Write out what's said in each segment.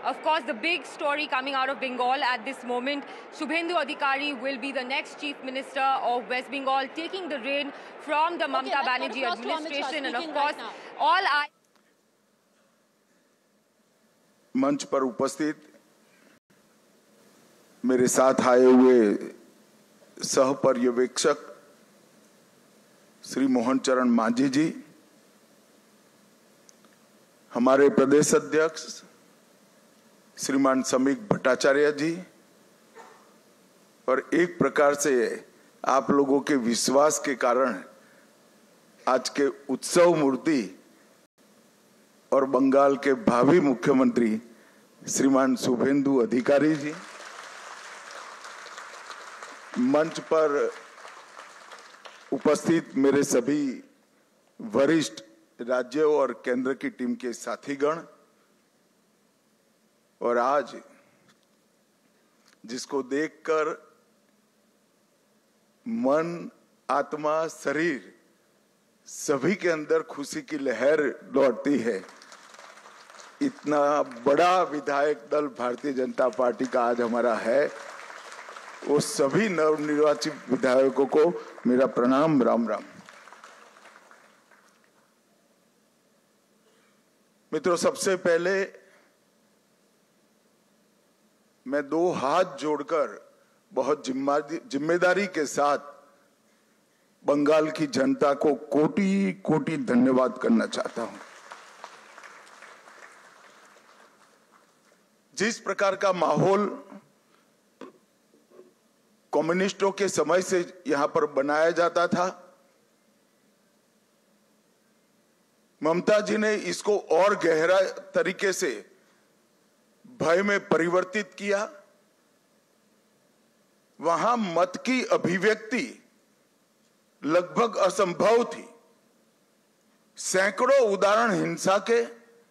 Of course, the big story coming out of Bengal at this moment, Shubhendu Adhikari will be the next Chief Minister of West Bengal, taking the reign from the Mamata Banerjee administration. And of course, all I... मंच पर उपस्थित मेरे साथ आए हुए सह पर्यवेक्षक श्री मोहन चरण मांझी जी, हमारे प्रदेश अध्यक्ष श्रीमान समीक भट्टाचार्य जी, और एक प्रकार से आप लोगों के विश्वास के कारण आज के उत्सव मूर्ति और बंगाल के भावी मुख्यमंत्री श्रीमान शुभेंदु अधिकारी जी, मंच पर उपस्थित मेरे सभी वरिष्ठ राज्य और केंद्र की टीम के साथीगण, और आज जिसको देखकर मन, आत्मा, शरीर सभी के अंदर खुशी की लहर दौड़ती है, इतना बड़ा विधायक दल भारतीय जनता पार्टी का आज हमारा है, वो सभी नवनिर्वाचित विधायकों को मेरा प्रणाम, राम राम। मित्रों, सबसे पहले मैं दो हाथ जोड़कर बहुत जिम्मेदारी के साथ बंगाल की जनता को कोटि कोटि धन्यवाद करना चाहता हूं। जिस प्रकार का माहौल कम्युनिस्टों के समय से यहां पर बनाया जाता था, ममता जी ने इसको और गहरा तरीके से भय में परिवर्तित किया। वहां मत की अभिव्यक्ति लगभग असंभव थी। सैकड़ों उदाहरण हिंसा के,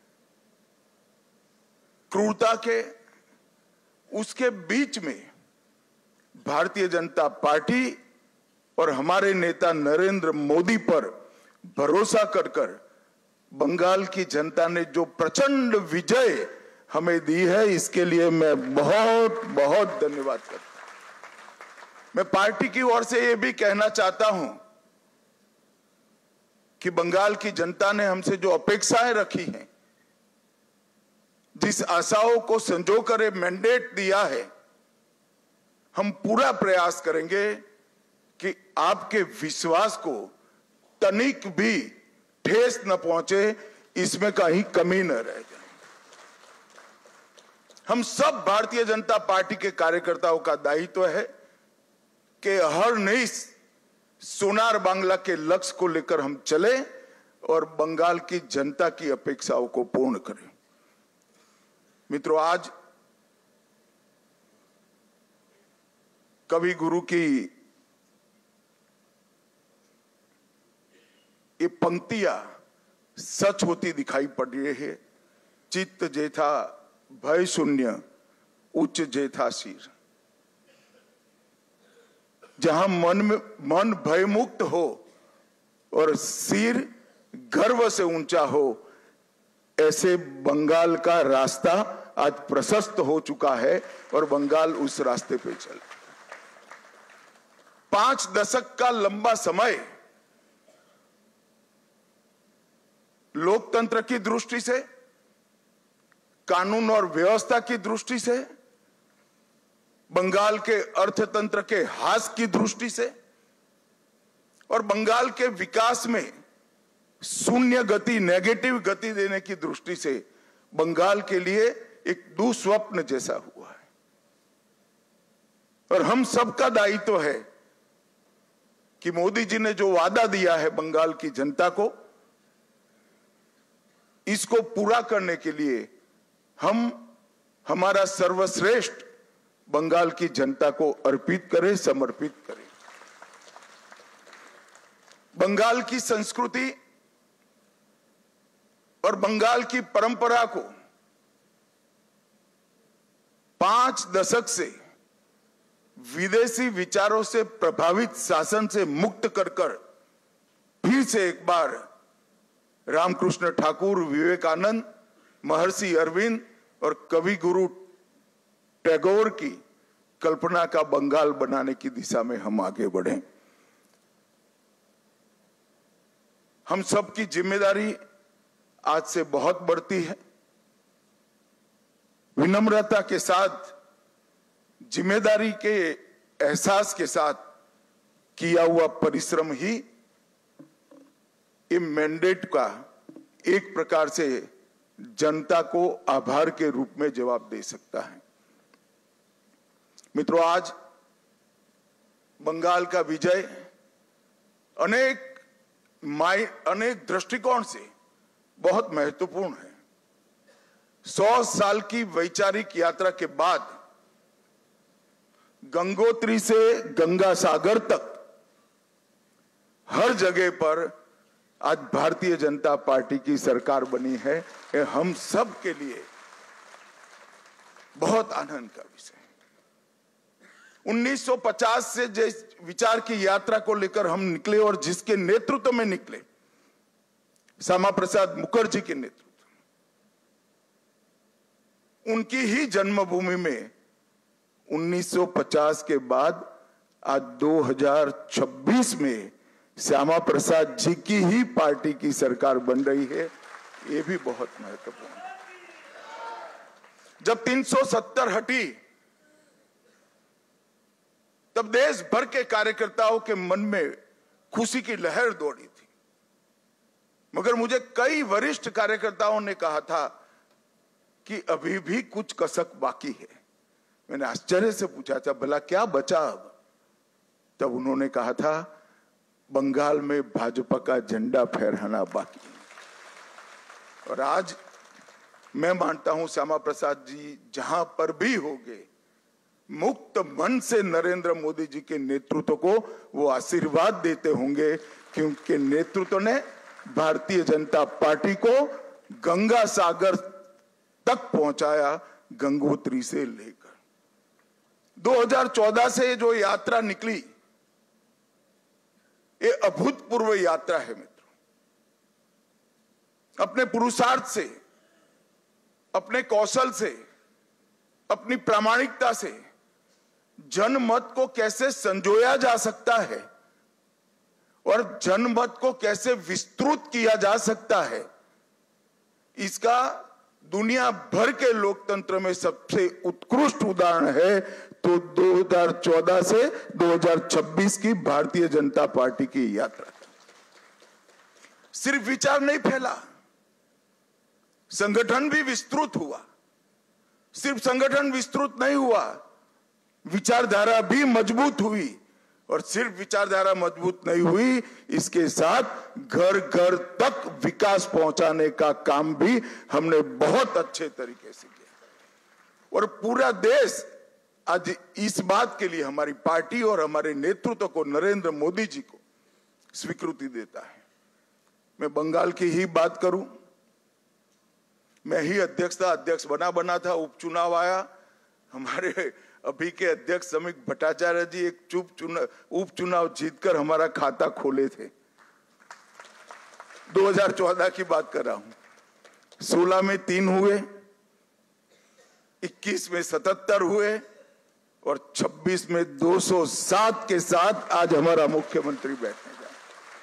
क्रूरता के, उसके बीच में भारतीय जनता पार्टी और हमारे नेता नरेंद्र मोदी पर भरोसा कर बंगाल की जनता ने जो प्रचंड विजय हमें दी है, इसके लिए मैं बहुत बहुत धन्यवाद करता हूं। मैं पार्टी की ओर से ये भी कहना चाहता हूं कि बंगाल की जनता ने हमसे जो अपेक्षाएं रखी हैं, जिस आशाओं को संजोकर मैंडेट दिया है, हम पूरा प्रयास करेंगे कि आपके विश्वास को तनिक भी ठेस न पहुंचे, इसमें कहीं कमी न रह जाए। हम सब भारतीय जनता पार्टी के कार्यकर्ताओं का दायित्व है कि हर नई सोनार बांग्ला के लक्ष्य को लेकर हम चले और बंगाल की जनता की अपेक्षाओं को पूर्ण करें। मित्रों, आज कवि गुरु की ये पंक्तियां सच होती दिखाई पड़ रही है। चित्त जेथा भय शून्य, उच्च जेथा सिर। जहां मन भयमुक्त हो और सिर गर्व से ऊंचा हो, ऐसे बंगाल का रास्ता आज प्रशस्त हो चुका है और बंगाल उस रास्ते पे चल। 5 दशक का लंबा समय लोकतंत्र की दृष्टि से, कानून और व्यवस्था की दृष्टि से, बंगाल के अर्थतंत्र के ह्रास की दृष्टि से और बंगाल के विकास में शून्य गति, नेगेटिव गति देने की दृष्टि से बंगाल के लिए एक दुस्वप्न जैसा हुआ है। और हम सबका दायित्व है कि मोदी जी ने जो वादा दिया है बंगाल की जनता को, इसको पूरा करने के लिए हम हमारा सर्वश्रेष्ठ बंगाल की जनता को अर्पित करें, समर्पित करें। बंगाल की संस्कृति और बंगाल की परंपरा को 5 दशक से विदेशी विचारों से प्रभावित शासन से मुक्त कर फिर से एक बार रामकृष्ण ठाकुर, विवेकानंद, महर्षि अरविंद और कवि गुरु टैगोर की कल्पना का बंगाल बनाने की दिशा में हम आगे बढ़े। हम सबकी जिम्मेदारी आज से बहुत बढ़ती है। विनम्रता के साथ, जिम्मेदारी के एहसास के साथ किया हुआ परिश्रम ही इस मैंडेट का एक प्रकार से जनता को आभार के रूप में जवाब दे सकता है। मित्रों, आज बंगाल का विजय अनेक दृष्टिकोण से बहुत महत्वपूर्ण है। 100 साल की वैचारिक यात्रा के बाद गंगोत्री से गंगा सागर तक हर जगह पर आज भारतीय जनता पार्टी की सरकार बनी है। ये हम सब के लिए बहुत आनंद का विषय है। 1950 से जिस विचार की यात्रा को लेकर हम निकले और जिसके नेतृत्व में निकले, श्यामा प्रसाद मुखर्जी के नेतृत्व, उनकी ही जन्मभूमि में 1950 के बाद आज 2026 में श्यामा प्रसाद जी की ही पार्टी की सरकार बन रही है। ये भी बहुत महत्वपूर्ण है। जब 370 हटी तब देश भर के कार्यकर्ताओं के मन में खुशी की लहर दौड़ी थी, मगर मुझे कई वरिष्ठ कार्यकर्ताओं ने कहा था कि अभी भी कुछ कसक बाकी है। मैंने आश्चर्य से पूछा था, भला क्या बचा अब? तब उन्होंने कहा था, बंगाल में भाजपा का झंडा फहराना बाकी है। और आज मैं मानता हूं श्यामा प्रसाद जी जहां पर भी होंगे, मुक्त मन से नरेंद्र मोदी जी के नेतृत्व को वो आशीर्वाद देते होंगे, क्योंकि नेतृत्व ने भारतीय जनता पार्टी को गंगा सागर तक पहुंचाया, गंगोत्री से लेकर 2014 से जो यात्रा निकली, ये अभूतपूर्व यात्रा है मित्रों। अपने पुरुषार्थ से, अपने कौशल से, अपनी प्रामाणिकता से जनमत को कैसे संजोया जा सकता है और जनमत को कैसे विस्तृत किया जा सकता है, इसका दुनिया भर के लोकतंत्र में सबसे उत्कृष्ट उदाहरण है तो 2014 से 2026 की भारतीय जनता पार्टी की यात्रा। सिर्फ विचार नहीं फैला, संगठन भी विस्तृत हुआ। सिर्फ संगठन विस्तृत नहीं हुआ, विचारधारा भी मजबूत हुई। और सिर्फ विचारधारा मजबूत नहीं हुई, इसके साथ घर घर तक विकास पहुंचाने का काम भी हमने बहुत अच्छे तरीके से किया। और पूरा देश आज इस बात के लिए हमारी पार्टी और हमारे नेतृत्व को, नरेंद्र मोदी जी को स्वीकृति देता है। मैं बंगाल की ही बात करूं, मैं ही अध्यक्ष बना था, उपचुनाव आया, हमारे अभी के अध्यक्ष समीक भट्टाचार्य जी एक उपचुनाव जीतकर हमारा खाता खोले थे। 2014 की बात कर रहा हूं। 16 में 3 हुए, 21 में 77 हुए और 26 में 207 के साथ आज हमारा मुख्यमंत्री बैठने जा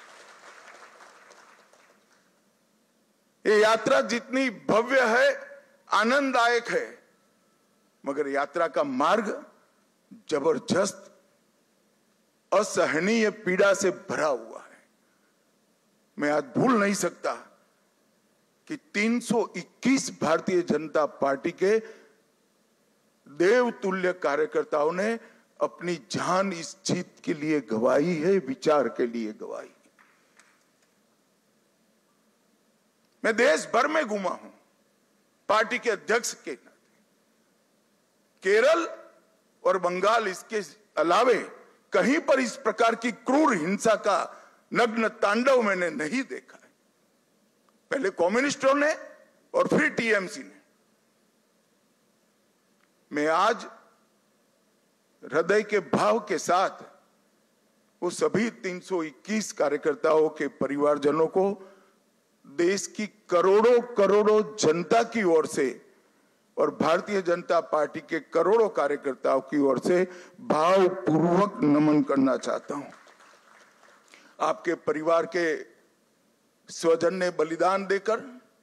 रहे। ये यात्रा जितनी भव्य है, आनंददायक है, मगर यात्रा का मार्ग जबरदस्त असहनीय पीड़ा से भरा हुआ है। मैं आज भूल नहीं सकता कि 321 भारतीय जनता पार्टी के देवतुल्य कार्यकर्ताओं ने अपनी जान इस जीत के लिए गंवाई है, विचार के लिए गंवाई। मैं देश भर में घूमा हूं पार्टी के अध्यक्ष के नाते। केरल और बंगाल इसके अलावे कहीं पर इस प्रकार की क्रूर हिंसा का नग्न तांडव मैंने नहीं देखा है। पहले कम्युनिस्टों ने और फिर टीएमसी ने। मैं आज हृदय के भाव के साथ वो सभी 321 कार्यकर्ताओं के परिवारजनों को, देश की करोड़ों करोड़ों जनता की ओर से और भारतीय जनता पार्टी के करोड़ों कार्यकर्ताओं की ओर से भावपूर्वक नमन करना चाहता हूं। आपके परिवार के स्वजन ने बलिदान देकर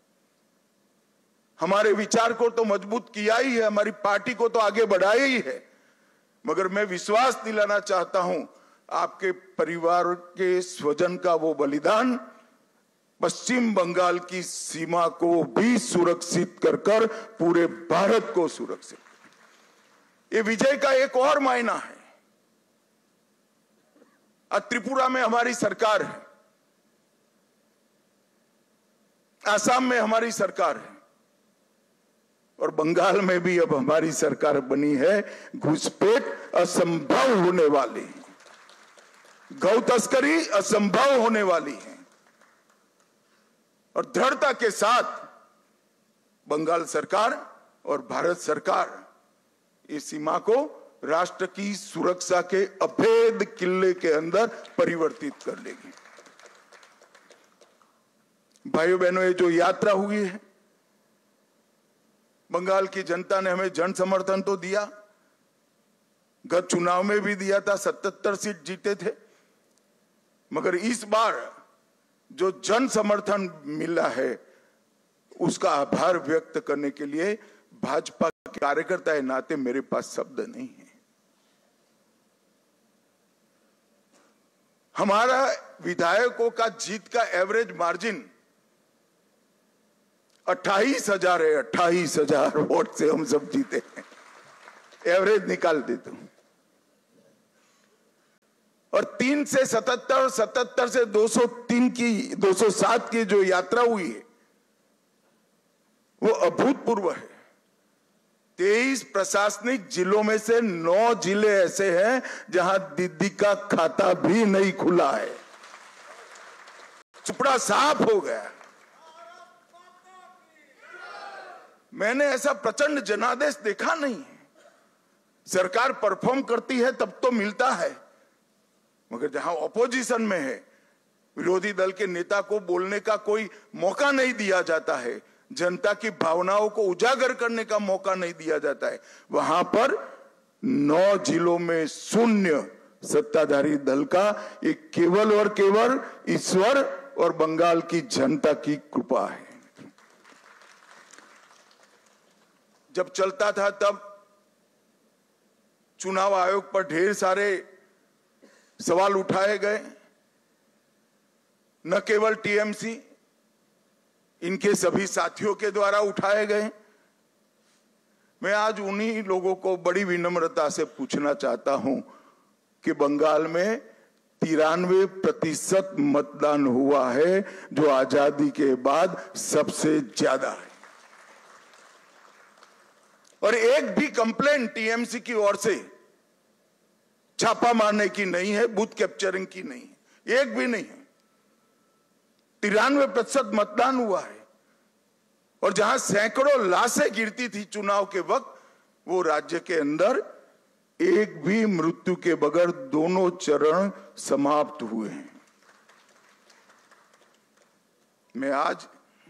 हमारे विचार को तो मजबूत किया ही है, हमारी पार्टी को तो आगे बढ़ाया ही है, मगर मैं विश्वास दिलाना चाहता हूं आपके परिवार के स्वजन का वो बलिदान पश्चिम बंगाल की सीमा को भी सुरक्षित कर पूरे भारत को सुरक्षित, ये विजय का एक और मायना है। त्रिपुरा में हमारी सरकार है, आसाम में हमारी सरकार है और बंगाल में भी अब हमारी सरकार बनी है। घुसपैठ असंभव होने वाली, गौ तस्करी असंभव होने वाली है और दृढ़ता के साथ बंगाल सरकार और भारत सरकार इस सीमा को राष्ट्र की सुरक्षा के अभेद किले के अंदर परिवर्तित कर लेगी। भाइयों बहनों, ये जो यात्रा हुई है, बंगाल की जनता ने हमें जन समर्थन तो दिया, गत चुनाव में भी दिया था, 77 सीट जीते थे, मगर इस बार जो जन समर्थन मिला है उसका आभार व्यक्त करने के लिए भाजपा के कार्यकर्ता के नाते मेरे पास शब्द नहीं है। हमारा विधायकों का जीत का एवरेज मार्जिन 28,000 है। 28,000 वोट से हम सब जीते हैं, एवरेज निकाल देता हूं। और 3 से 77, 77 से 203 की 207 की जो यात्रा हुई है वो अभूतपूर्व है। 23 प्रशासनिक जिलों में से 9 जिले ऐसे हैं जहां दीदी का खाता भी नहीं खुला है, चुपड़ा साफ हो गया। मैंने ऐसा प्रचंड जनादेश देखा नहीं है। सरकार परफॉर्म करती है तब तो मिलता है, मगर जहां ऑपोजिशन में है, विरोधी दल के नेता को बोलने का कोई मौका नहीं दिया जाता है, जनता की भावनाओं को उजागर करने का मौका नहीं दिया जाता है, वहां पर 9 जिलों में शून्य सत्ताधारी दल का, एक केवल और केवल ईश्वर और बंगाल की जनता की कृपा है। जब चलता था तब चुनाव आयोग पर ढेर सारे सवाल उठाए गए, न केवल टीएमसी, इनके सभी साथियों के द्वारा उठाए गए। मैं आज उन्हीं लोगों को बड़ी विनम्रता से पूछना चाहता हूं कि बंगाल में 93% मतदान हुआ है, जो आजादी के बाद सबसे ज्यादा है, और एक भी कंप्लेंट टीएमसी की ओर से छापा मारने की नहीं है, बूथ कैप्चरिंग की नहीं है, एक भी नहीं है। 93% मतदान हुआ है और जहां सैकड़ों लाशें गिरती थी चुनाव के वक्त, वो राज्य के अंदर एक भी मृत्यु के बगैर दोनों चरण समाप्त हुए हैं। मैं आज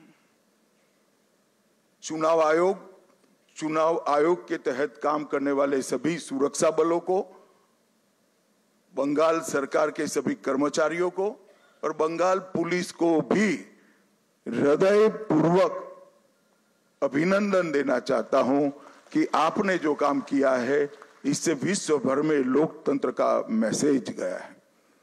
चुनाव आयोग के तहत काम करने वाले सभी सुरक्षा बलों को, बंगाल सरकार के सभी कर्मचारियों को और बंगाल पुलिस को भी हृदयपूर्वक अभिनंदन देना चाहता हूं कि आपने जो काम किया है इससे विश्व भर में लोकतंत्र का मैसेज गया है।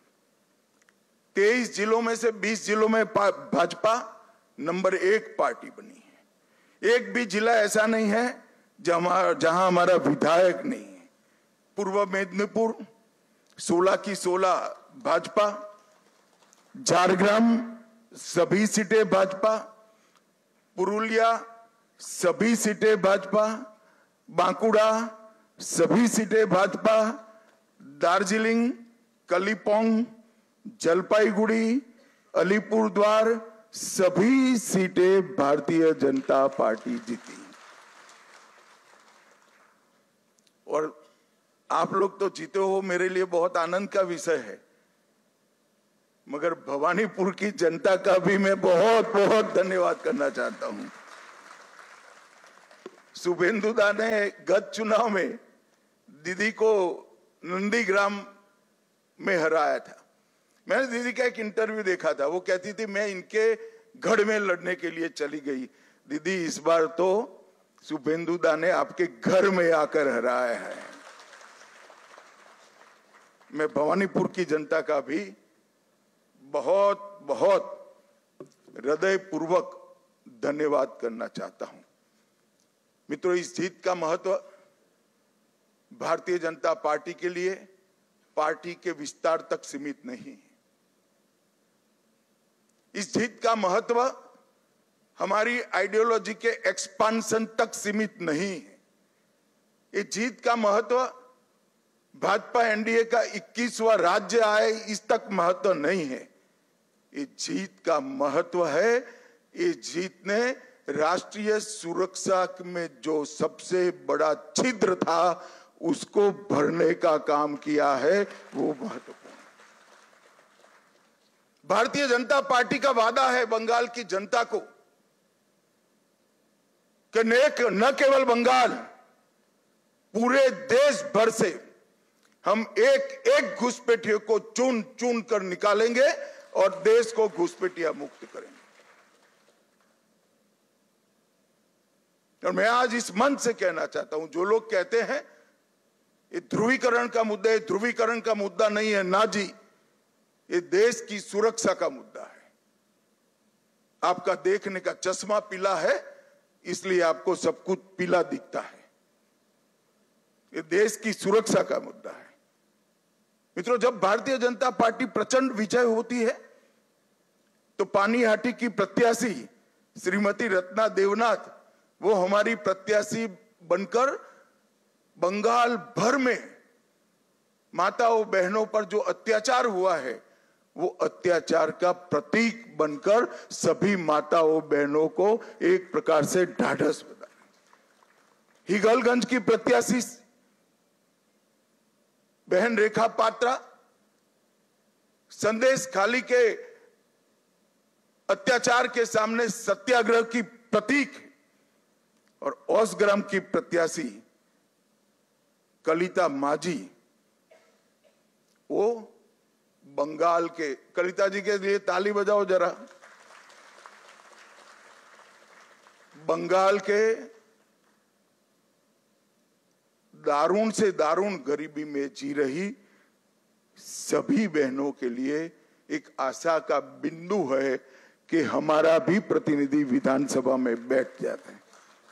23 जिलों में से 20 जिलों में भाजपा नंबर 1 पार्टी बनी है। एक भी जिला ऐसा नहीं है जहां हमारा विधायक नहीं है। पूर्व मेदिनीपुर 16 की 16 भाजपा, झारग्राम सभी सीटें भाजपा, पुरुलिया सभी सीटें भाजपा, बांकुड़ा सभी सीटें भाजपा, दार्जिलिंग, कलिम्पोंग, जलपाईगुड़ी, अलीपुरद्वार सभी सीटें भारतीय जनता पार्टी जीती। और आप लोग तो जीते हो, मेरे लिए बहुत आनंद का विषय है, मगर भवानीपुर की जनता का भी मैं बहुत बहुत धन्यवाद करना चाहता हूं। शुभेंदुदा ने गत चुनाव में दीदी को नंदीग्राम में हराया था। मैंने दीदी का एक इंटरव्यू देखा था, वो कहती थी मैं इनके गढ़ में लड़ने के लिए चली गई। दीदी इस बार तो शुभेंदुदा ने आपके घर में आकर हराया है। मैं भवानीपुर की जनता का भी बहुत बहुत हृदयपूर्वक धन्यवाद करना चाहता हूं। मित्रों, इस जीत का महत्व भारतीय जनता पार्टी के लिए पार्टी के विस्तार तक सीमित नहीं है। इस जीत का महत्व हमारी आइडियोलॉजी के एक्सपांशन तक सीमित नहीं है। इस जीत का महत्व भाजपा एनडीए का 21वां राज्य आए इस तक महत्व नहीं है। इस जीत का महत्व है, इस जीत ने राष्ट्रीय सुरक्षा में जो सबसे बड़ा छिद्र था उसको भरने का काम किया है, वो महत्वपूर्ण। भारतीय जनता पार्टी का वादा है बंगाल की जनता को कि न केवल बंगाल, पूरे देश भर से हम एक एक घुसपैठियों को चुन चुन कर निकालेंगे और देश को घुसपैठिया मुक्त करेंगे। और मैं आज इस मंच से कहना चाहता हूं, जो लोग कहते हैं ये ध्रुवीकरण का मुद्दा है, ध्रुवीकरण का मुद्दा नहीं है ना जी, ये देश की सुरक्षा का मुद्दा है। आपका देखने का चश्मा पीला है, इसलिए आपको सब कुछ पीला दिखता है। ये देश की सुरक्षा का मुद्दा है। मित्रों, जब भारतीय जनता पार्टी प्रचंड विजय होती है तो पानीहाटी की प्रत्याशी श्रीमती रत्ना देवनाथ, वो हमारी प्रत्याशी बनकर बंगाल भर में माताओं बहनों पर जो अत्याचार हुआ है वो अत्याचार का प्रतीक बनकर सभी माताओं बहनों को एक प्रकार से ढाढ़स बना। हिगलगंज की प्रत्याशी बहन रेखा पात्रा संदेश खाली के अत्याचार के सामने सत्याग्रह की प्रतीक, और ओसग्राम की प्रत्याशी कलिता माझी, वो बंगाल के, कलिता जी के लिए ताली बजाओ जरा, बंगाल के दारुण से दारुण गरीबी में जी रही सभी बहनों के लिए एक आशा का बिंदु है कि हमारा भी प्रतिनिधि विधानसभा में बैठ जाते हैं।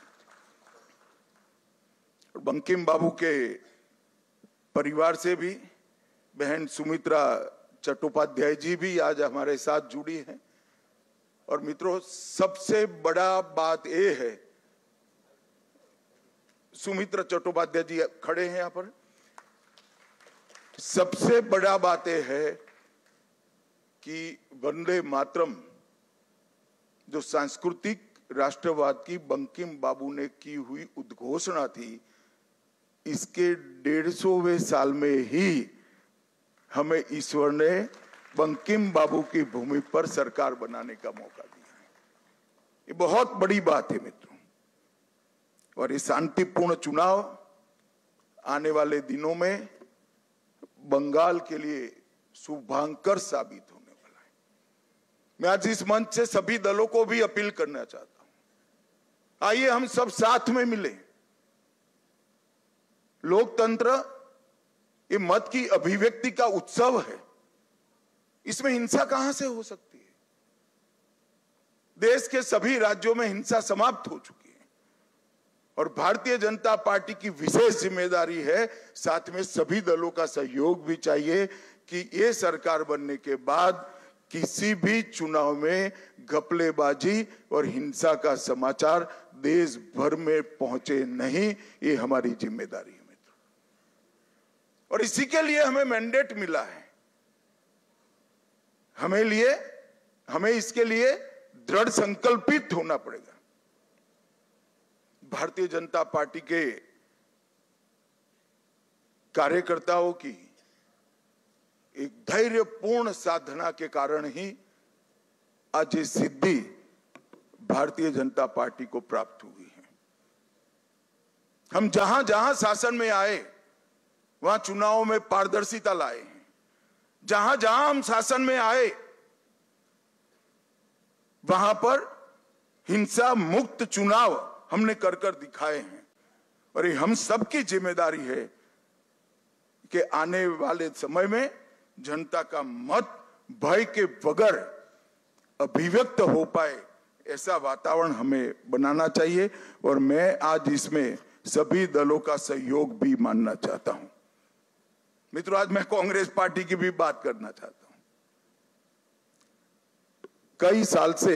बंकिम बाबू के परिवार से भी बहन सुमित्रा चट्टोपाध्याय जी भी आज हमारे साथ जुड़ी हैं। और मित्रों, सबसे बड़ा बात यह है, सुमित्रा चट्टोपाध्याय जी खड़े हैं यहां पर, सबसे बड़ा बात यह है कि वंदे मातरम जो सांस्कृतिक राष्ट्रवाद की बंकिम बाबू ने की हुई उद्घोषणा थी, इसके 150वें साल में ही हमें ईश्वर ने बंकिम बाबू की भूमि पर सरकार बनाने का मौका दिया है। ये बहुत बड़ी बात है मित्रों। और ये शांतिपूर्ण चुनाव आने वाले दिनों में बंगाल के लिए शुभांकर साबित होने वाला है। मैं आज इस मंच से सभी दलों को भी अपील करना चाहता हूं, आइए हम सब साथ में मिलें। लोकतंत्र ये मत की अभिव्यक्ति का उत्सव है, इसमें हिंसा कहां से हो सकती है? देश के सभी राज्यों में हिंसा समाप्त हो चुकी है और भारतीय जनता पार्टी की विशेष जिम्मेदारी है, साथ में सभी दलों का सहयोग भी चाहिए कि ये सरकार बनने के बाद किसी भी चुनाव में घपलेबाजी और हिंसा का समाचार देश भर में पहुंचे नहीं। ये हमारी जिम्मेदारी है मित्रों, और इसी के लिए हमें मैंडेट मिला है। हमें इसके लिए दृढ़ संकल्पित होना पड़ेगा। भारतीय जनता पार्टी के कार्यकर्ताओं की एक धैर्यपूर्ण साधना के कारण ही आज ये सिद्धि भारतीय जनता पार्टी को प्राप्त हुई है। हम जहां जहां शासन में आए वहां चुनावों में पारदर्शिता लाए हैं। जहां जहां हम शासन में आए वहां पर हिंसा मुक्त चुनाव हमने कर कर दिखाए हैं। और ये हम सबकी जिम्मेदारी है कि आने वाले समय में जनता का मत भय के बगैर अभिव्यक्त हो पाए, ऐसा वातावरण हमें बनाना चाहिए। और मैं आज इसमें सभी दलों का सहयोग भी मानना चाहता हूं। मित्रों, आज मैं कांग्रेस पार्टी की भी बात करना चाहता हूं। कई साल से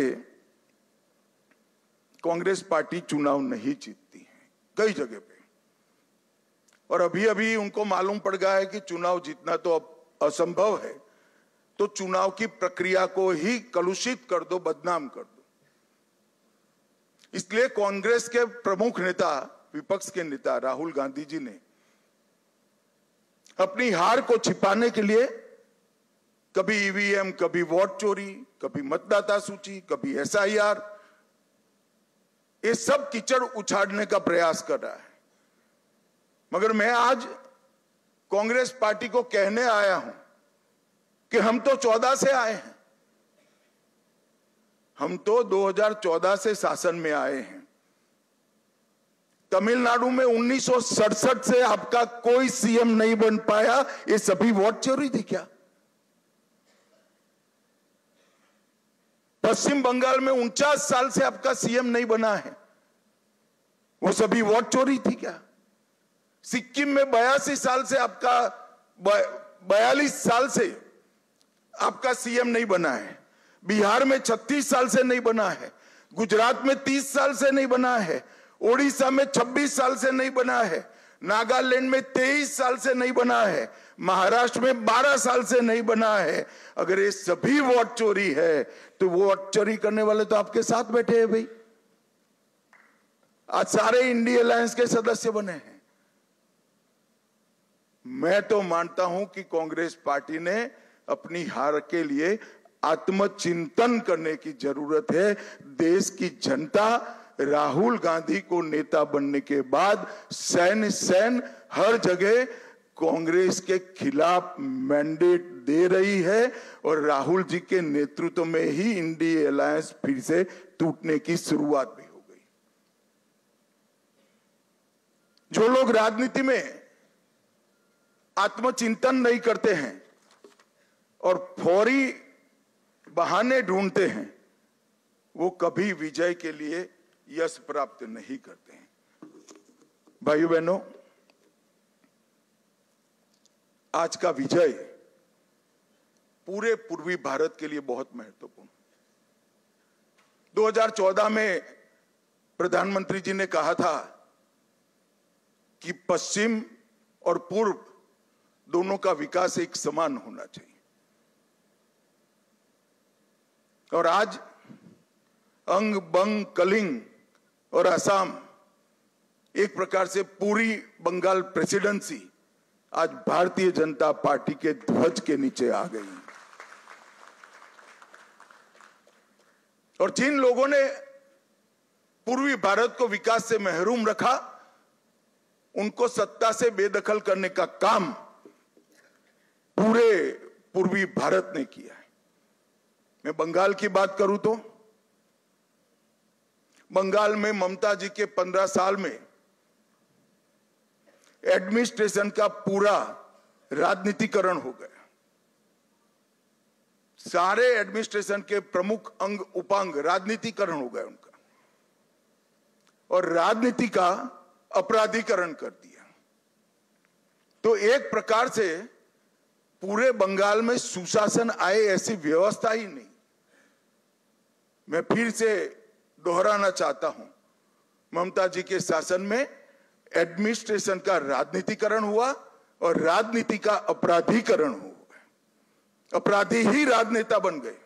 कांग्रेस पार्टी चुनाव नहीं जीतती है कई जगह पे, और अभी अभी उनको मालूम पड़ गया है कि चुनाव जीतना तो अब असंभव है, तो चुनाव की प्रक्रिया को ही कलुषित कर दो, बदनाम कर दो। इसलिए कांग्रेस के प्रमुख नेता, विपक्ष के नेता राहुल गांधी जी ने अपनी हार को छिपाने के लिए कभी ईवीएम, कभी वोट चोरी, कभी मतदाता सूची, कभी SIR, ये सब कीचड़ उछाड़ने का प्रयास कर रहा है। मगर मैं आज कांग्रेस पार्टी को कहने आया हूं कि हम तो 14 से आए हैं, हम तो 2014 से शासन में आए हैं। तमिलनाडु में 1967 से आपका कोई सीएम नहीं बन पाया, ये सभी वोट चोरी थी क्या? पश्चिम बंगाल में 49 साल से आपका सीएम नहीं बना है, वो सभी वोट चोरी थी क्या? सिक्किम में 82 साल से आपका 42 साल से आपका सीएम नहीं बना है, बिहार में 36 साल से नहीं बना है, गुजरात में 30 साल से नहीं बना है, ओडिशा में 26 साल से नहीं बना है, नागालैंड में 23 साल से नहीं बना है, महाराष्ट्र में 12 साल से नहीं बना है। अगर ये सभी वोट चोरी है तो वोट चोरी करने वाले तो आपके साथ बैठे हैं भाई। आज सारे इंडिया अलायंस के सदस्य बने हैं। मैं तो मानता हूं कि कांग्रेस पार्टी ने अपनी हार के लिए आत्मचिंतन करने की जरूरत है। देश की जनता राहुल गांधी को नेता बनने के बाद सैन हर जगह कांग्रेस के खिलाफ मैंडेट दे रही है, और राहुल जी के नेतृत्व में ही इंडिया अलायंस फिर से टूटने की शुरुआत भी हो गई। जो लोग राजनीति में आत्मचिंतन नहीं करते हैं और फौरी बहाने ढूंढते हैं, वो कभी विजय के लिए यश प्राप्त नहीं करते हैं। भाइयों बहनों, आज का विजय पूरे पूर्वी भारत के लिए बहुत महत्वपूर्ण। 2014 में प्रधानमंत्री जी ने कहा था कि पश्चिम और पूर्व दोनों का विकास एक समान होना चाहिए, और आज अंग, बंग, कलिंग और असम, एक प्रकार से पूरी बंगाल प्रेसिडेंसी आज भारतीय जनता पार्टी के ध्वज के नीचे आ गई। और जिन लोगों ने पूर्वी भारत को विकास से महरूम रखा, उनको सत्ता से बेदखल करने का काम पूरे पूर्वी भारत ने किया है। मैं बंगाल की बात करूं तो बंगाल में ममता जी के 15 साल में एडमिनिस्ट्रेशन का पूरा राजनीतिकरण हो गया। सारे एडमिनिस्ट्रेशन के प्रमुख अंग उपांग राजनीतिकरण हो गए उनका, और राजनीति का अपराधीकरण कर दिया। तो एक प्रकार से पूरे बंगाल में सुशासन आए ऐसी व्यवस्था ही नहीं। मैं फिर से दोहराना चाहता हूं, ममता जी के शासन में एडमिनिस्ट्रेशन का राजनीतिकरण हुआ और राजनीति का अपराधीकरण हुआ। अपराधी ही राजनेता बन गए,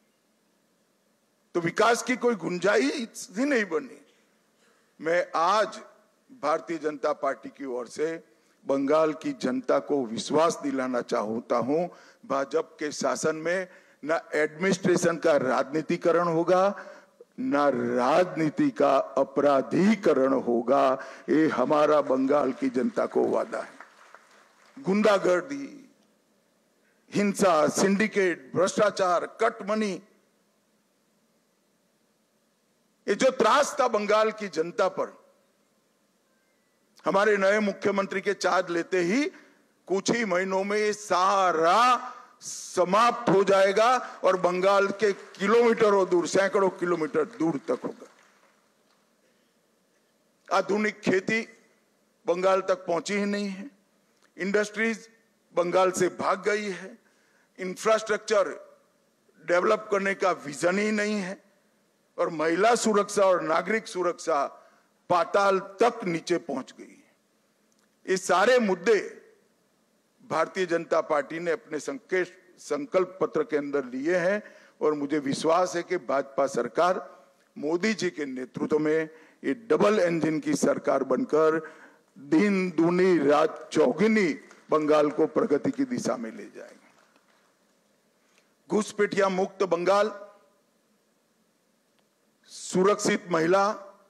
तो विकास की कोई गुंजाइश ही नहीं बनी। मैं आज भारतीय जनता पार्टी की ओर से बंगाल की जनता को विश्वास दिलाना चाहता हूं, भाजपा के शासन में न एडमिनिस्ट्रेशन का राजनीतिकरण होगा, ना राजनीति का अपराधीकरण होगा। ये हमारा बंगाल की जनता को वादा है। गुंडागर्दी, हिंसा, सिंडिकेट, भ्रष्टाचार, कट मनी, ये जो त्रास था बंगाल की जनता पर, हमारे नए मुख्यमंत्री के चार्ज लेते ही कुछ ही महीनों में ये सारा समाप्त हो जाएगा और बंगाल के किलोमीटरों दूर, सैकड़ों किलोमीटर दूर तक होगा। आधुनिक खेती बंगाल तक पहुंची ही नहीं है, इंडस्ट्रीज बंगाल से भाग गई है, इंफ्रास्ट्रक्चर डेवलप करने का विजन ही नहीं है और महिला सुरक्षा और नागरिक सुरक्षा पाताल तक नीचे पहुंच गई है। ये सारे मुद्दे भारतीय जनता पार्टी ने अपने संकल्प पत्र के अंदर लिए हैं और मुझे विश्वास है कि भाजपा सरकार मोदी जी के नेतृत्व में ये डबल इंजन की सरकार बनकर दिन दूनी रात चौगुनी बंगाल को प्रगति की दिशा में ले जाएगी। घुसपैठिया मुक्त बंगाल, सुरक्षित महिला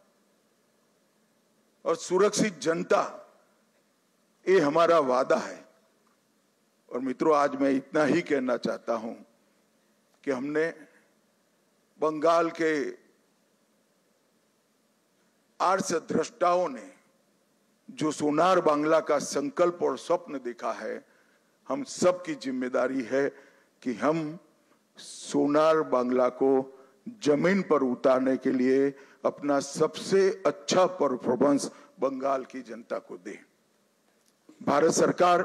और सुरक्षित जनता, ये हमारा वादा है। और मित्रों, आज मैं इतना ही कहना चाहता हूं कि हमने बंगाल के आर्षद्रष्टाओं ने जो सोनार बांग्ला का संकल्प और स्वप्न देखा है, हम सबकी जिम्मेदारी है कि हम सोनार बांग्ला को जमीन पर उतारने के लिए अपना सबसे अच्छा परफॉर्मेंस बंगाल की जनता को दे। भारत सरकार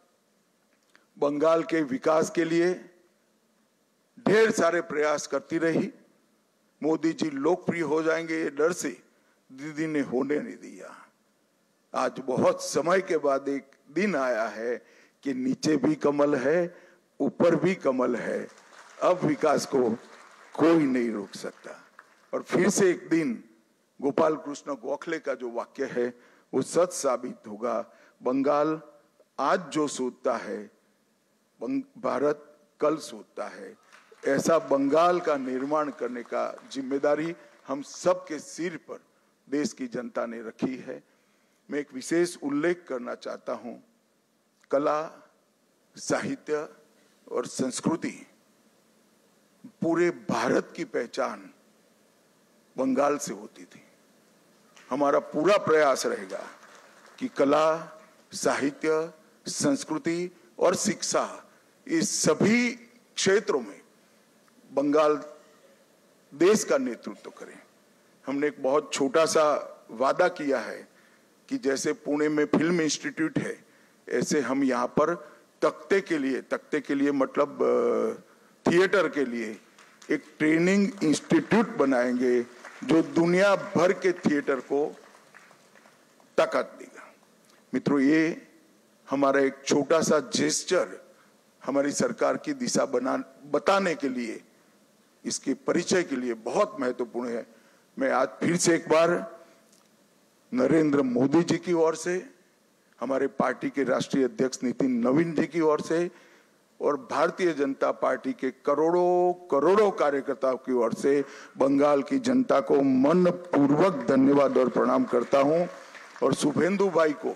बंगाल के विकास के लिए ढेर सारे प्रयास करती रही। मोदी जी लोकप्रिय हो जाएंगे ये डर से दीदी ने होने नहीं दिया। आज बहुत समय के बाद एक दिन आया है कि नीचे भी कमल है, ऊपर भी कमल है। अब विकास को कोई नहीं रोक सकता। और फिर से एक दिन गोपाल कृष्ण गोखले का जो वाक्य है वो सच साबित होगा। बंगाल आज जो सोचता है, भारत कल सोचता है। ऐसा बंगाल का निर्माण करने का जिम्मेदारी हम सबके सिर पर देश की जनता ने रखी है। मैं एक विशेष उल्लेख करना चाहता हूं। कला, साहित्य और संस्कृति, पूरे भारत की पहचान बंगाल से होती थी। हमारा पूरा प्रयास रहेगा कि कला, साहित्य, संस्कृति और शिक्षा, इस सभी क्षेत्रों में बंगाल देश का नेतृत्व करे। हमने एक बहुत छोटा सा वादा किया है कि जैसे पुणे में फिल्म इंस्टीट्यूट है, ऐसे हम यहाँ पर तख्ते के लिए मतलब थिएटर के लिए एक ट्रेनिंग इंस्टीट्यूट बनाएंगे जो दुनिया भर के थिएटर को ताकत देगा। मित्रों, ये हमारा एक छोटा सा जेस्चर हमारी सरकार की दिशा बताने के लिए, इसके परिचय के लिए बहुत महत्वपूर्ण है। मैं आज फिर से एक बार नरेंद्र मोदी जी की ओर से, हमारे पार्टी के राष्ट्रीय अध्यक्ष नितिन नवीन जी की ओर से और भारतीय जनता पार्टी के करोड़ों कार्यकर्ताओं की ओर से बंगाल की जनता को मनपूर्वक धन्यवाद और प्रणाम करता हूं और शुभेंदु भाई को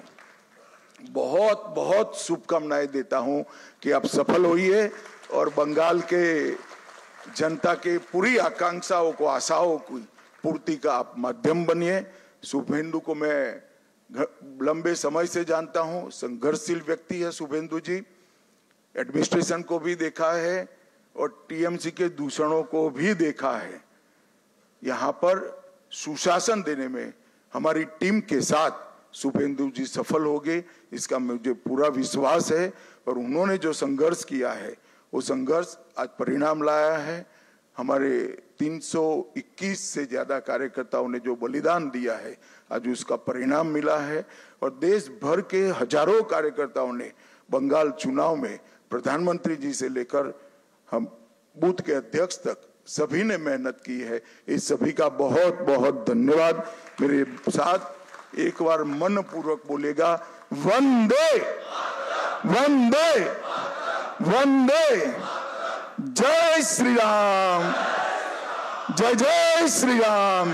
बहुत बहुत शुभकामनाएं देता हूं कि आप सफल होइए और बंगाल के जनता के पूरी आकांक्षाओं को, आशाओं की पूर्ति का आप माध्यम बनिए। शुभेंदु को मैं लंबे समय से जानता हूं, संघर्षशील व्यक्ति है शुभेंदु जी। एडमिनिस्ट्रेशन को भी देखा है और टीएमसी के दूषणों को भी देखा है। यहाँ पर सुशासन देने में हमारी टीम के साथ शुभेंदु जी सफल होंगे, इसका मुझे पूरा विश्वास है। और उन्होंने जो संघर्ष किया है वो संघर्ष आज परिणाम लाया है। हमारे 321 से ज्यादा कार्यकर्ताओं ने जो बलिदान दिया है, आज उसका परिणाम मिला है। और देश भर के हजारों कार्यकर्ताओं ने बंगाल चुनाव में प्रधानमंत्री जी से लेकर हम बूथ के अध्यक्ष तक सभी ने मेहनत की है। इस सभी का बहुत बहुत धन्यवाद। मेरे साथ एक बार मनपूर्वक बोलेगा, वंदे वंदे वंदे, जय श्री राम, जय जय श्री राम।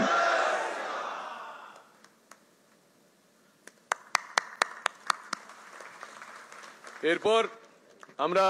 এরপর আমরা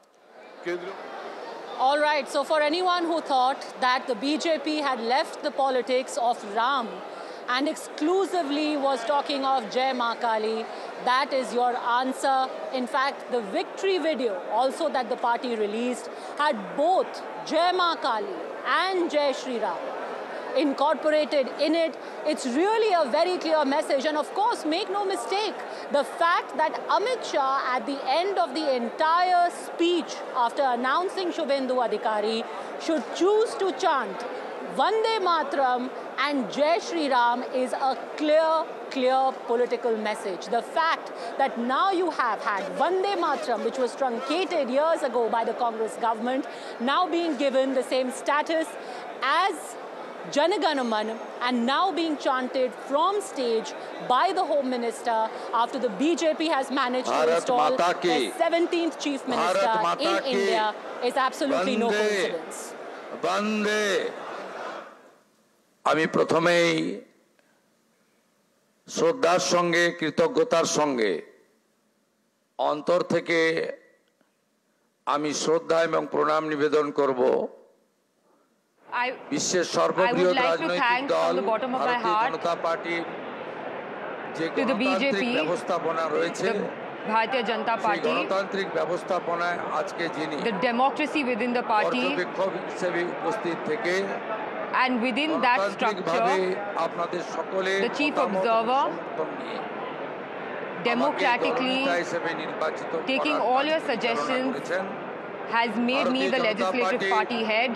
All right, so for anyone who thought that the BJP had left the politics of Ram and exclusively was talking of Jai Maa Kali, that is your answer. In fact, the victory video also that the party released had both Jai Maa Kali and Jai Shri Ram incorporated in it. It's really a very clear message. And of course, make no mistake, the fact that Amit Shah at the end of the entire speech after announcing Shubhendu Adhikari should choose to chant Vande Mataram and Jai Shri Ram is a clear political message. The fact that now you have had Vande Mataram, which was truncated years ago by the Congress government, now being given the same status as Jana Gana Mana and now being chanted from stage by the Home Minister after the BJP has managed to install the 17th Chief Minister in India is absolutely no coincidence. Vande আমি প্রথমেই শ্রদ্ধার সঙ্গে কৃতজ্ঞতার সঙ্গে অন্তর থেকে আমি শ্রদ্ধা এবং প্রণাম নিবেদন করব বিশ্বের সর্ববৃহৎ রাজনৈতিক দল ভারতীয় জনতা পার্টির যে গণতান্ত্রিক ব্যবস্থাপনা রয়েছে Bharatiya Janata Party, গণতান্ত্রিক ব্যবস্থাপনায় আজকে যিনি the democracy within the party, পর্যবেক্ষক হিসেবে উপস্থিত থেকে and within that structure, আপনাদের সকলের the chief observer democratically taking all your suggestions has made me the legislative party head.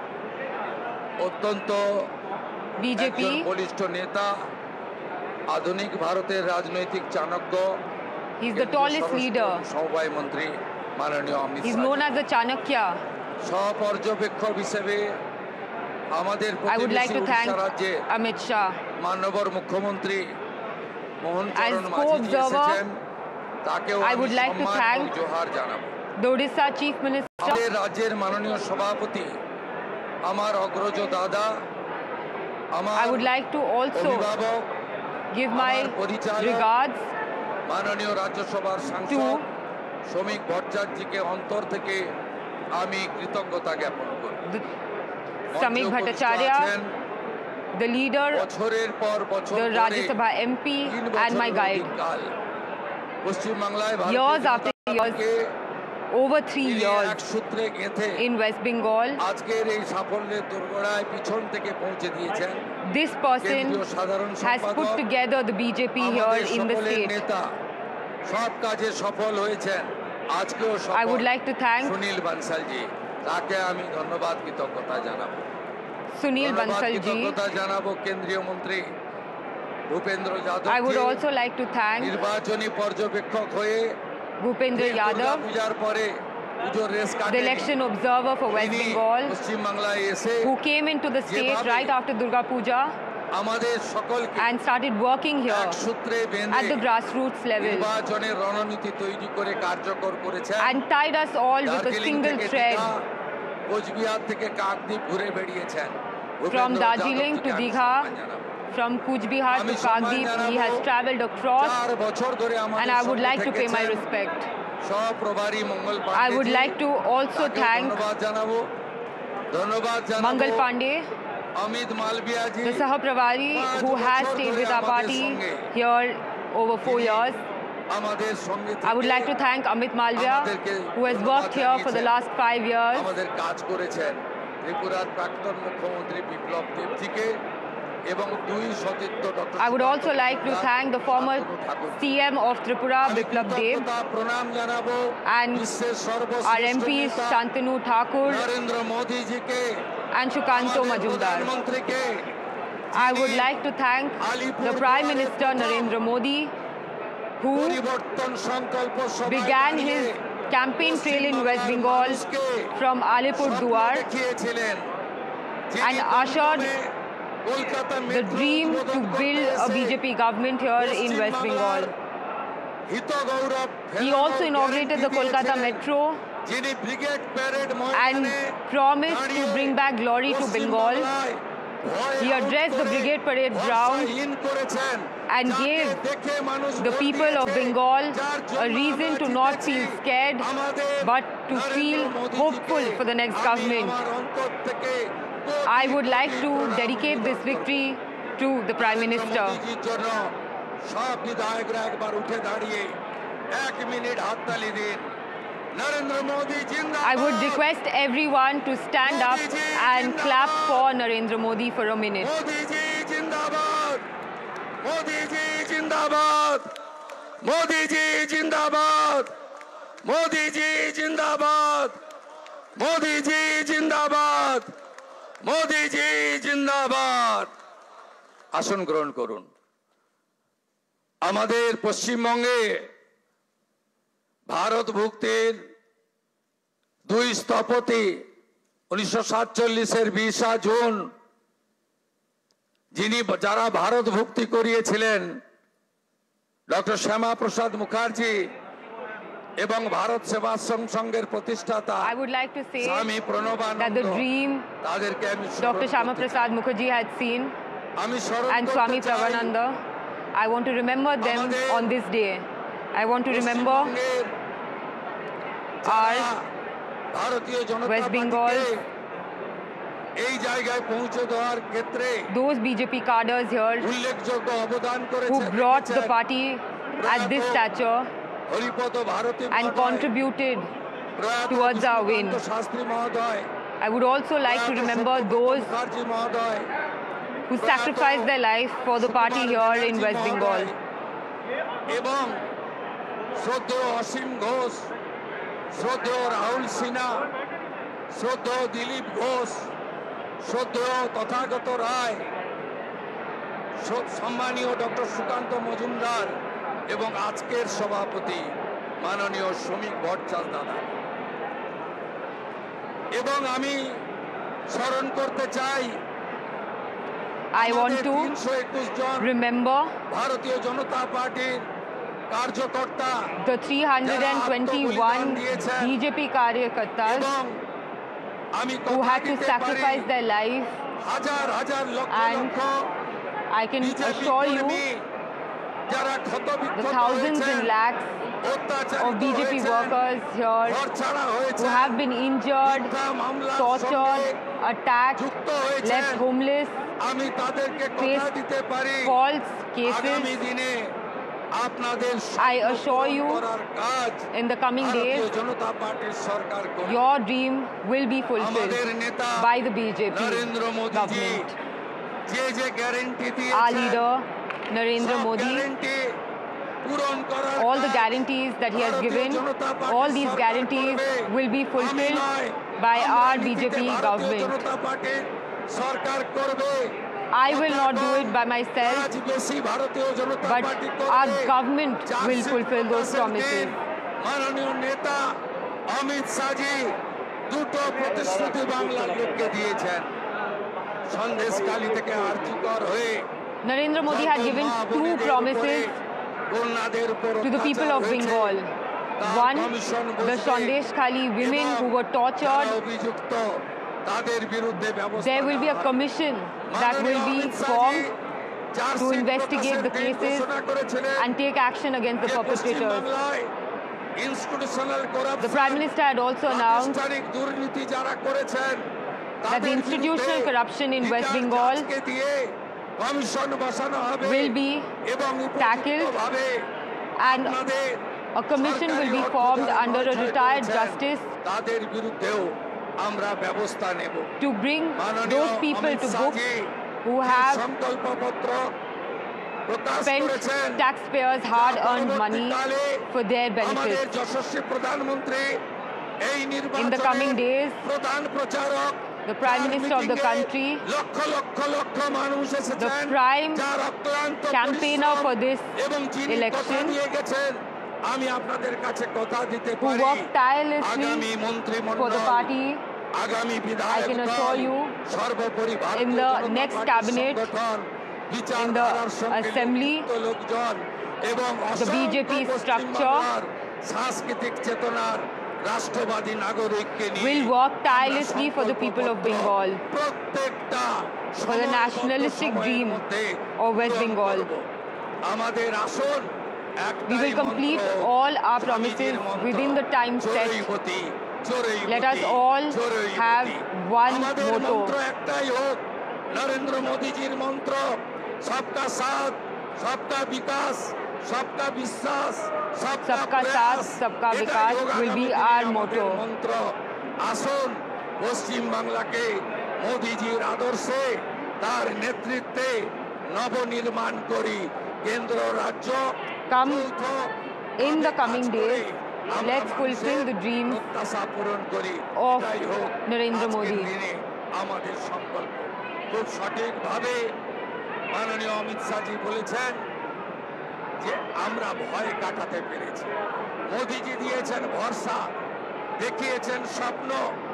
অত্যন্ত BJP বলিষ্ঠ নেতা, আধুনিক ভারতের রাজনৈতিক Chanakya, he's the tallest leader, সমবায় মন্ত্রী মাননীয় Amit Shah, he's known as the Chanakya. সহপর্যবেক্ষক হিসেবে আমাদের I would like to thank রাজ্যে Amit Shah. মাননীয় মুখ্যমন্ত্রী মোহন As চরণ মাঝি co-observer, এসেছেন, তাকেও I would like to thank Johar জানাবো। the Odisha Chief Minister, আমাদের রাজ্যের মাননীয় সভাপতি, আমার অগ্রজ দাদা, আমার I would like to also অভিভাবক, give my regards মাননীয় রাজ্যসভার সাংসদ শ্রমিক ভট্টাচার্যকে অন্তর থেকে আমি কৃতজ্ঞতা জ্ঞাপন করি। Samik Bhattacharya, the leader, বছরের পর বছর the Rajya Sabha MP and my guide. পশ্চিম বাংলায় Years after years, over 3 years এক সূত্রে গেঁথে in West Bengal, আজকের এই সাফল্যের দোরগোড়ায় পিছন থেকে পৌঁছে দিয়েছেন this person has put together the BJP here in the state. নেতা সব কাজে সফল হয়েছেন, আজকেও I would like to thank Sunil Bansalji, তাকে আমি ধন্যবাদ কৃতজ্ঞতা জানাবো। Sunil Bansal ji. কৃতজ্ঞতা জানাবো কেন্দ্রীয় মন্ত্রী Bhupendra Yadav. I would also like to thank নির্বাচনী পর্যবেক্ষক হয়ে Bhupendra Yadav, পূজার পরে পুজোর রেস the কাটেনি, election observer for West Bengal, পশ্চিম বাংলায় এসে who came into the state right after Durga Puja আমাদের সকলকে and started working here এক সূত্রে at বেঁধে the grassroots level নির্বাচনের রণনীতি তৈরি করে কার্যকর করেছেন। and tied us all with a Darjeeling single থেকে thread. দীঘা, কোচবিহার থেকে কাকদ্বীপ ঘুরে বেড়িয়েছেন। From Darjeeling to Digha, from Kuch Bihar to Kagdeep, he has travelled across, 4 বছর ধরে আমাদের and I would সঙ্গে like to pay my থেকেছেন। respect. সহপ্রভারী Mangal I Pandey would G, like to also তাকেও thank ধন্যবাদ জানাবো। Mangal Pandey, Amit Malviya G, the Sahapravari, who has stayed with our party here over 4 years. আমাদের সঙ্গে I would like to thank Amit Malviya, who has worked here for the last 5 years. আমাদের কাজ করেছেন ত্রিপুরার প্রাক্তন মুখ্যমন্ত্রী বিপ্লব দেবজিকে এবং দুই সতীর্থ doctor. I would also like to thank the former CM of Tripura, Biplab Dev, প্রণাম জানাবো and বিশ্বের our সর্বশ্রেষ্ঠ MPs নেতা Shantanu Thakur Narendra Modi GK, and Shukanto Majumdar. প্রধানমন্ত্রীকে, I would like to thank the Prime Minister Narendra Modi, who পরিবর্তন সংকল্প সভায় began দাঁড়িয়ে his campaign trail in West Bengal from Alipurduar and ushered the dream to build a BJP government here in West Bengal. He also inaugurated the Kolkata Metro and promised to bring back glory to Bengal. He addressed the brigade parade ground and gave the people of Bengal a reason to not feel scared but to feel hopeful for the next government. I would like to dedicate this victory to the Prime Minister. I would request everyone to stand up and clap for Narendra Modi for a minute. Modi ji Jindabad! Modi ji Jindabad! Modi ji Jindabad! Modi ji Jindabad! Modi ji Jindabad! Modi ji Jindabad! আসন গ্রহণ করুন। আমাদের পশ্চিমবঙ্গে ভারত ভুক্তির দুই স্থপতি 1947-এর 20 June যারা ভারত ভুক্তি করিয়েছিলেন doctor শ্যামা প্রসাদ মুখার্জি এবং ভারত সেবাশ্রম সংঘের প্রতিষ্ঠাতা I would like to say স্বামী প্রণবানন্দ that the dream তাদেরকে আমি Dr. Shama Prasad Mukherjee had seen and Swami Prabhupada, I want to remember them on this day. I want to remember our West Bengal, those BJP cadres here who brought the party at this stature and contributed towards our win. I would also like to remember those who sacrificed their life for the party here in West Bengal. এবং শ্রদ্ধেয় অসীম ঘোষ, শ্রদ্ধেয় রাহুল সিনহা, শ্রদ্ধেয় দিলীপ ঘোষ, শ্রদ্ধেয় তথাগত রায়, সম্মানীয় doctor Sukanta Majumdar এবং আজকের সভাপতি মাননীয় শ্রমিক ভট্টাচার্য দাদা। এবং আমি স্মরণ করতে চাই I want to remember ভারতীয় জনতা পার্টির কার্যকর্তা the 321 BJP karyakartas who had to sacrifice their life, and I can assure you the thousands and lakhs of BJP workers here who have been injured, tortured, attacked, left homeless, faced false cases. I assure you, in the coming days, your dream will be fulfilled by the BJP government. Our leader, Narendra Modi, all the guarantees that he has given, all these guarantees will be fulfilled by our BJP government. I will not do it by myself, but our government will fulfill those promises. মাননীয় নেতা অমিত শাহজি দুটো প্রতিশ্রুতি বাংলার লোককে দিয়েছেন। সন্দেশখালী থেকে আরজিকর হয়ে Narendra Modi had given two promises to the people of Bengal. One, the Sandeshkhali women who were tortured. There will be a commission that will be formed to investigate the cases and take action against the perpetrators. The Prime Minister had also announced that the institutional corruption in West Bengal will be tackled and a commission will be formed under a retired justice to bring those people to book who have spent taxpayers' hard-earned money for their benefit. In the coming days, the Prime Minister of the country, the prime campaigner for this election, who worked tirelessly for the party, I can assure you, in the next cabinet, in the assembly, the BJP structure রাষ্ট্রবাদী নাগরিককে নিয়ে will work tirelessly for the people of Bengal, প্রত্যেকটা for the nationalistic dream of West Bengal. আমাদের আসন We will complete all our promises within the time set. Let us all have one motto. একটাই হোক, নরেন্দ্র মোদীজির মন্ত্র, সবকা সাথ, সবকা বিকাশ, সবকা বিশ্বাস, सबका साथ सबका विकास will be our motto. মন্ত্র। আসুন পশ্চিম বাংলাকে মোদীজির আদর্শে তার নেতৃত্বে নবনির্মাণ করি। কেন্দ্র রাজ্য Come in the coming days, let's fulfill the dreams পূরণ করি of Narendra Modi. আমাদের সংকল্প খুব সঠিকভাবে মাননীয় অমিত শাহজি বলেছেন যে আমরা ভয় কাটাতে পেরেছি। মোদীজি দিয়েছেন ভরসা, দেখিয়েছেন স্বপ্ন,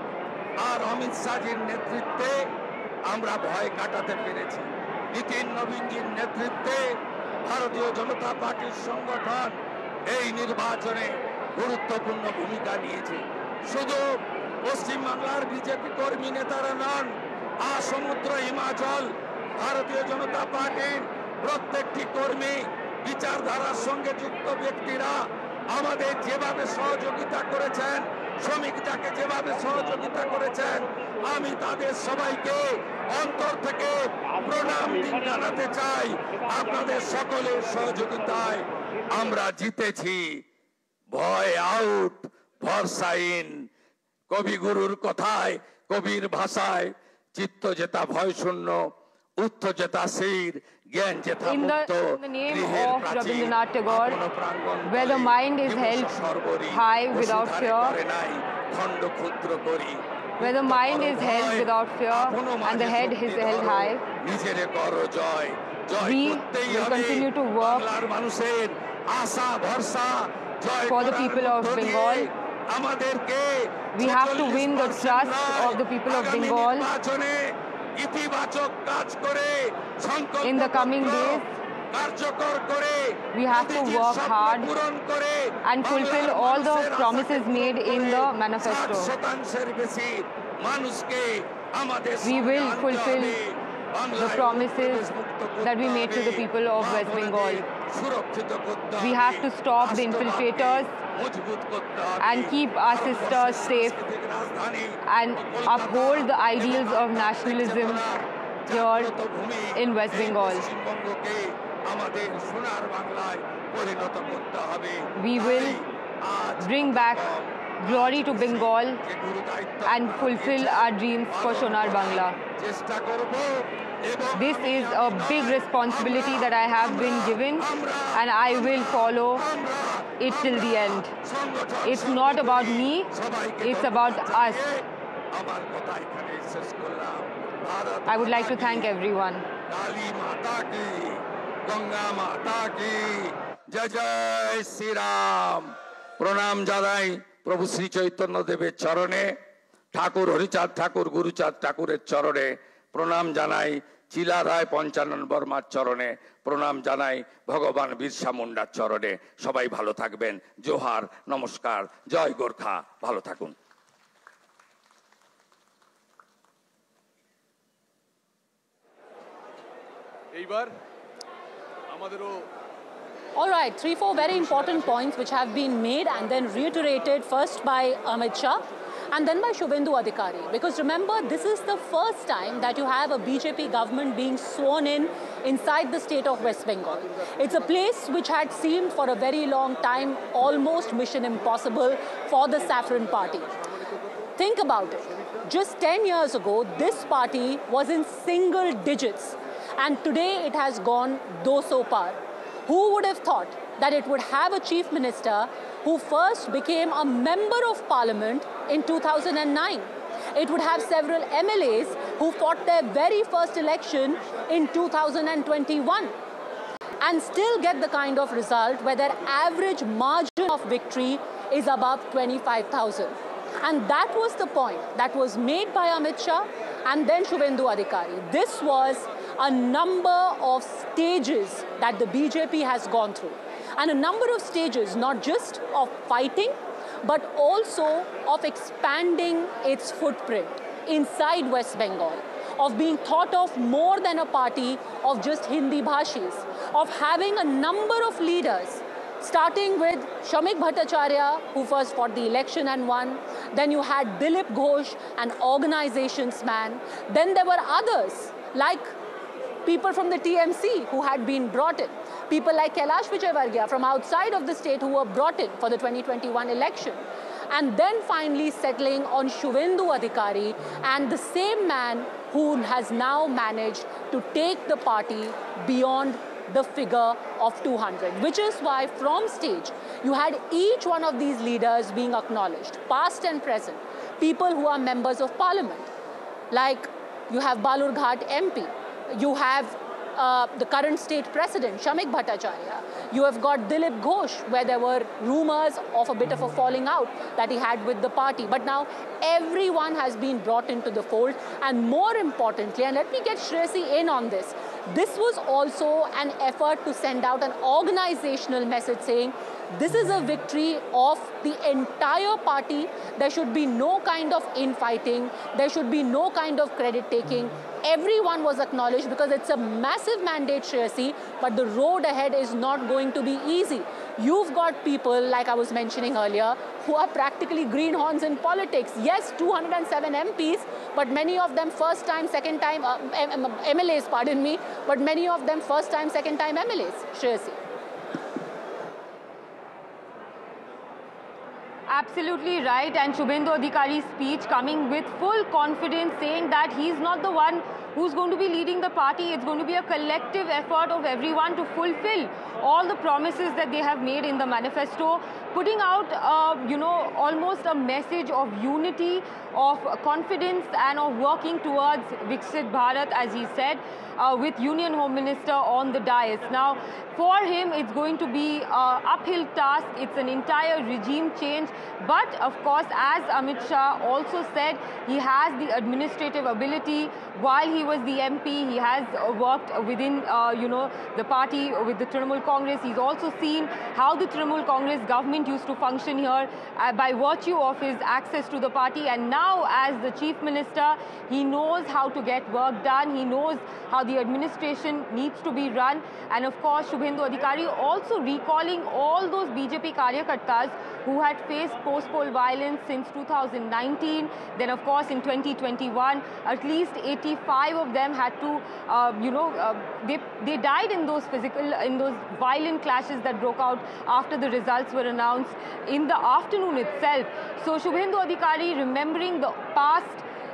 আর অমিত শাহজির নেতৃত্বে আমরা ভয় কাটাতে পেরেছি। নীতিন নবীনজির নেতৃত্বে ভারতীয় জনতা পার্টির সংগঠন এই নির্বাচনে গুরুত্বপূর্ণ ভূমিকা নিয়েছে। শুধু পশ্চিমবাংলার বিজেপি কর্মী নেতারা নন, সমুদ্র হিমাচল ভারতীয় জনতা পার্টির প্রত্যেকটি কর্মী, বিচারধারার সঙ্গে যুক্ত ব্যক্তিরা আমাদের যেভাবে সহযোগিতা করেছেন, শ্রমিকটাকে যেভাবে সহযোগিতা করেছেন, আমি তাদের সবাইকে অন্তর থেকে প্রণাম জানাতে চাই। আপনাদের সকলের সহযোগিতায় আমরা জিতেছি। ভয় আউট, ভরসা ইন। কবিগুরুর কথায়, কবির ভাষায়, চিত্ত জেতা ভয় শূন্য, উত্থ জেতা শির, জ্ঞান জেতা মুক্ত। In the name of Rabindranath Tagore, where the mind is held high without fear, খণ্ড ক্ষুদ্র করি, where the mind is held without fear and the head is held high, নিজের কর জয়, জয় we করতেই will হবে। continue to work বাংলার মানুষের আশা ভরসা জয় for the করার people of মধ্য দিয়ে Bengal. আমাদেরকে We have to win the 46% trust নয়, of the people of আগামী Bengal. নির্বাচনে ইতিবাচক কাজ করে সংকল্প In the coming days, কার্যকর করে we have to মোদিজির work স্বপ্ন hard পূরণ করে and fulfill বাংলার all the মানুষের promises আশাকে made পূরণ in করে the manifesto. 60% বেশি মানুষকে আমাদের We সঙ্গে will আনতে fulfill হবে। the বাংলায় promises প্রবেশমুক্ত করতে that we made to the হবে। people of West মা Bengal. বোনেদের সুরক্ষিত করতে We হবে। have to stop the infiltrators রাষ্ট্রবাদকে মজবুত করতে হবে। and keep our sisters safe সাংস্কৃতিক রাজধানী and uphold the ideals of nationalism here in West Bengal. পশ্চিমবঙ্গকে আমাদের সোনার বাংলায় পরিণত করতে হবে। We will আজ bring back glory to Bengal যে গুরু দায়িত্ব and fulfill our dreams for Sonar Bangla. চেষ্টা করব এবং This is a big responsibility that I have been given and I will follow it till the end. It's not about me, it's about us. আমার কথা এখানে শেষ করলাম। Bharat I would like to thank everyone. Kali মাতা কি, গঙ্গা মাতা কি, জয় জয় শ্রীরাম। প্রণাম জানাই প্রভু শ্রী চৈতন্য দেবের চরণে, ঠাকুর হরিচাঁদ ঠাকুর গুরুচাঁদ ঠাকুরের চরণে প্রণাম জানাই, চিলা রায় পঞ্চানন বর্মার চরণে প্রণাম জানাই, ভগবান বিরসা মুন্ডার চরণে। সবাই ভালো থাকবেন। জোহার, নমস্কার, জয় গোর্খা, ভালো থাকুন। এইবার আমাদেরও All right, 3-4 very important points which have been made and then reiterated first by Amit Shah and then by Shubhendu Adhikari. Because remember, this is the first time that you have a BJP government being sworn in inside the state of West Bengal. It's a place which had seemed for a very long time almost mission impossible for the Saffron Party. Think about it. Just 10 years ago, this party was in single digits and today it has gone do so far. Who would have thought that it would have a chief minister who first became a member of parliament in 2009? It would have several MLAs who fought their very first election in 2021 and still get the kind of result where their average margin of victory is above 25,000. And that was the point that was made by Amit Shah and then Shubhendu Adhikari. This was a number of stages that the BJP has gone through. And a number of stages, not just of fighting, but also of expanding its footprint inside West Bengal, of being thought of more than a party of just Hindi Bhashis, of having a number of leaders, starting with Shamik Bhattacharya, who first fought the election and won. Then you had Dilip Ghosh, an organizations man. Then there were others, like people from the TMC who had been brought in. People like Kailash Vijayvargiya from outside of the state who were brought in for the 2021 election. And then finally settling on Shubhendu Adhikari, and the same man who has now managed to take the party beyond the figure of 200, which is why from stage you had each one of these leaders being acknowledged, past and present, people who are members of parliament, like you have Balurghat MP, you have the current state president, Shamik Bhattacharya. You have got Dilip Ghosh, where there were rumors of a bit of a falling out that he had with the party. But now everyone has been brought into the fold. And more importantly, and let me get Shreyasi in on this, this was also an effort to send out an organizational message saying, this is a victory of the entire party. There should be no kind of infighting. There should be no kind of credit taking. Everyone was acknowledged because it's a massive mandate, Shreyasi, but the road ahead is not going to be easy. You've got people, like I was mentioning earlier, who are practically greenhorns in politics. Yes, 207 MPs, but many of them first time, second time, MLAs, pardon me, but many of them first time, second time MLAs, Shreyasi. Absolutely right, and Shubhendu Adhikari's speech coming with full confidence, saying that he's not the one who's going to be leading the party. It's going to be a collective effort of everyone to fulfill all the promises that they have made in the manifesto, putting out, almost a message of unity, of confidence, and of working towards Viksit Bharat, as he said, with Union Home Minister on the dais. Now, for him, it's going to be an uphill task. It's an entire regime change. But, of course, as Amit Shah also said, he has the administrative ability. While he was the MP, he has worked within, the party with the Trinamool Congress. He's also seen how the Trinamool Congress government used to function here by virtue of his access to the party. And now, as the Chief Minister, he knows how to get work done. He knows how the administration needs to be run. And of course, Shubhendu Adhikari also recalling all those BJP Karyakartas who had faced post-poll violence since 2019. Then, of course, in 2021, at least 85 of them had to, they died in those violent clashes that broke out after the results were announced in the afternoon itself. So, Shubhendu Adhikari remembering the past,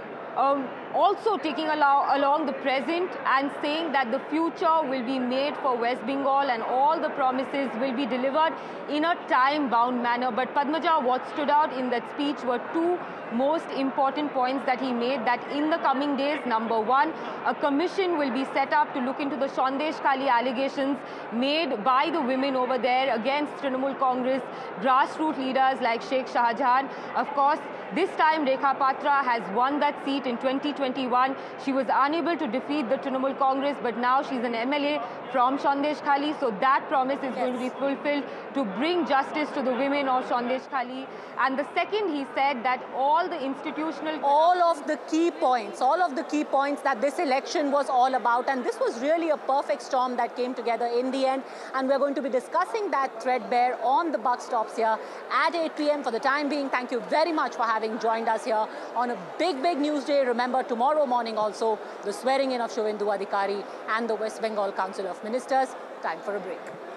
also taking along the present and saying that the future will be made for West Bengal and all the promises will be delivered in a time-bound manner. But Padmaja, what stood out in that speech were two most important points that he made, that in the coming days, number one, a commission will be set up to look into the Sandesh Khali allegations made by the women over there against Trinamool Congress grassroots leaders like Sheikh Shahjahan. Of course, this time Rekha Patra has won that seat in 2021. She was unable to defeat the Trinamool Congress, but now she's an MLA from Sandesh Khali. So that promise is going to be fulfilled to bring justice to the women of Sandesh Khali. And the second, he said that all the institutional... all of the key points that this election was all about. And this was really a perfect storm that came together in the end. And we're going to be discussing that threadbare on the Buck Stops here at 8 p.m. For the time being, thank you very much for having joined us here on a big news day. Remember, tomorrow morning also, the swearing in of Shubhendu Adhikari and the West Bengal Council of Ministers. Time for a break.